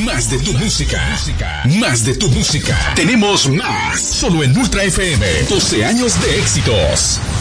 Más de tu música. Más de tu música. Tenemos más. Solo en Ultra FM. 12 años de éxitos.